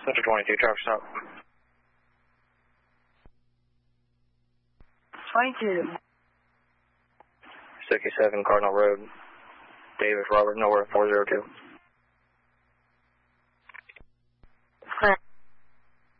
Center 22, traffic stop. 22. 67 Cardinal Road, Davis, Robert, nowhere 402.